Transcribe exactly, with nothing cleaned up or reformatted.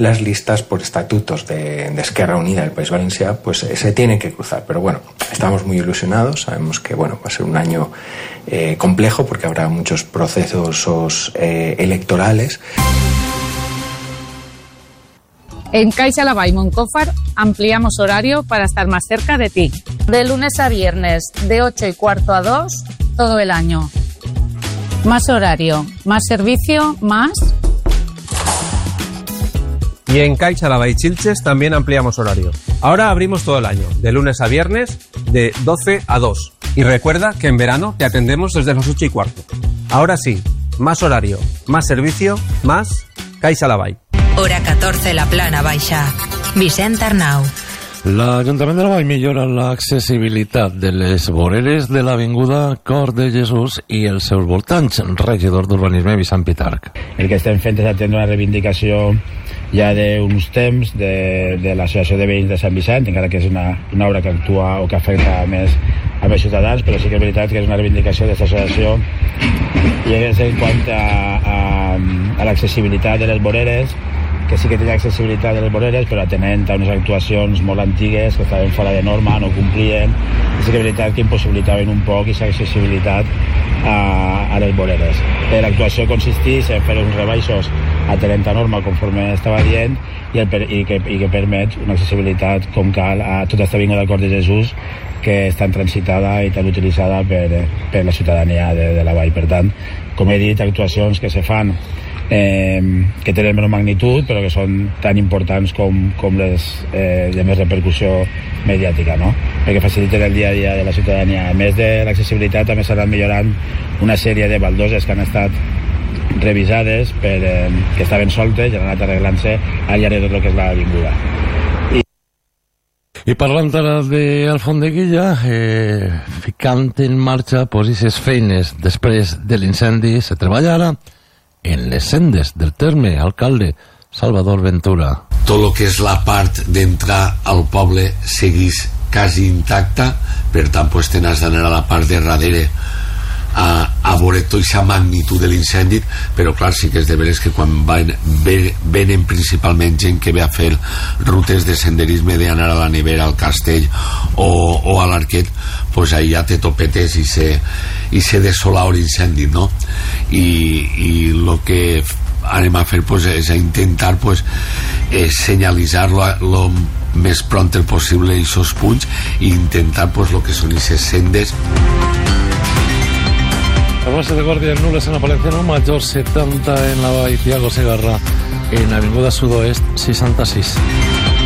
las listas por estatutos de, de Esquerra Unida del País Valencià pues eh, se tienen que cruzar. Pero bueno, estamos muy ilusionados, sabemos que bueno, va a ser un año eh, complejo porque habrá muchos procesos eh, electorales. En Caixa Laval y Moncófar ampliamos horario para estar más cerca de ti. De lunes a viernes, de ocho y cuarto a dos, todo el año. Más horario, más servicio, más... Y en Caixa Laval y Xilxes también ampliamos horario. Ahora abrimos todo el año, de lunes a viernes, de doce a dos. Y recuerda que en verano te atendemos desde las ocho y cuarto. Ahora sí, más horario, más servicio, más Caixa Laval. Hora catorce, la Plana Baixa. Vicent Arnau. L'Ajuntament de la Vall millora l'accessibilitat de les voreres de l'Avinguda Cor de Jesús i els seus voltants. Regidor d'Urbanisme, Vicent Pitarch. El que estem fent és atendre una reivindicació ja d'uns temps de, de l'Associació de Veïns de Sant Vicent, encara que és una, una obra que actua o que afecta més a més ciutadans, però sí que és veritat que és una reivindicació d'aquesta associació i és en quant a, a, a l'accessibilitat de les voreres, que sí que tenia accessibilitat de les voreres, però atenent a unes actuacions molt antigues que estaven fora de norma, no complien, i sí que és veritat que impossibilitaven un poc aquesta accessibilitat a, a les voreres. L'actuació consisteix en fer uns rebaixos atenent a norma conforme estava dient i, el, i, que, i que permet una accessibilitat com cal a tota aquesta avinguda Cor de Jesús que és tan transitada i tan utilitzada per, per la ciutadania de, de la vall. Per tant, com he dit, actuacions que se fan Eh, que tenen menys magnitud però que són tan importants com, com les eh, de més repercussió mediàtica, no? Perquè faciliten el dia a dia de la ciutadania. A més de l'accessibilitat també s'han anat millorant una sèrie de baldoses que han estat revisades per, eh, que estaven soltes i han anat arreglant-se al llarg de tot el que és l'avinguda. I... I parlant ara d'Alfondeguilla, eh, ficant en marxa pues, aquestes feines després de l'incendi, se treballa ara en les sendes del terme, alcalde Salvador Ventura. Tot el que és la part d'entrar al poble seguís quasi intacta, per tant pues, tens d'anar a la part de darrere a, a veure tota aquesta magnitud de l'incendi, però clar, sí que és de veres que quan van, venen principalment gent que ve a fer rutes de senderisme, d'anar a la Nevera, al Castell o, o a l'Arquet, pues ahí ja te topetes i se, i se desola l'incendi, no? I, i lo que anem a fer pues, és a intentar pues, eh, senyalitzar-lo lo més pront possible aquests punts i intentar pues, lo que són aquestes sendes. La base de guardias nulas en la Palenciano Mayor setenta en la Vall, Thiago Segarra en Avinguda Sudoest seixanta-sis.